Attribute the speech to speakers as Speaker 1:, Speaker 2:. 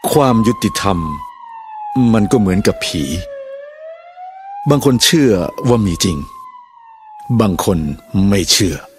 Speaker 1: ความยุติธรรมมันก็เหมือนกับผีบางคนเชื่อว่ามีจริงบางคนไม่เชื่อ